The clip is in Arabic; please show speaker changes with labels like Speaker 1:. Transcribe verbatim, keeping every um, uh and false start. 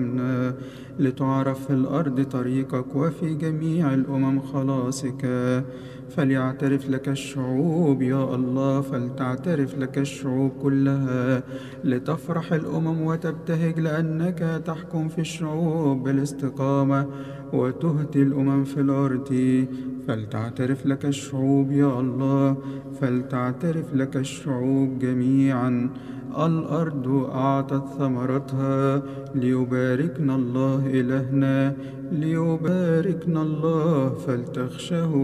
Speaker 1: لتعرف في الأرض طريقك وفي جميع الأمم خلاصك. فليعترف لك الشعوب يا الله، فلتعترف لك الشعوب كلها، لتفرح الأمم وتبتهج لأنك تحكم في الشعوب بالاستقامة وتهدي الأمم في الأرض. فلتعترف لك الشعوب يا الله، فلتعترف لك الشعوب جميعا. الأرض أعطت ثمرتها، ليباركنا الله إلهنا، ليباركنا الله فلتخشه.